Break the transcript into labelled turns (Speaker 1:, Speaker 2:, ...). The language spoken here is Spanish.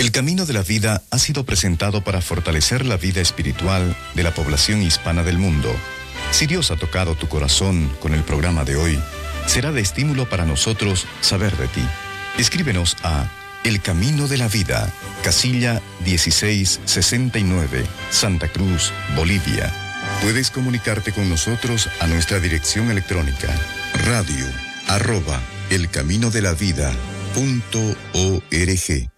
Speaker 1: El Camino de la Vida ha sido presentado para fortalecer la vida espiritual de la población hispana del mundo. Si Dios ha tocado tu corazón con el programa de hoy, será de estímulo para nosotros saber de ti. Escríbenos a El Camino de la Vida, casilla 1669, Santa Cruz, Bolivia. Puedes comunicarte con nosotros a nuestra dirección electrónica radio@elcaminodelavida.org.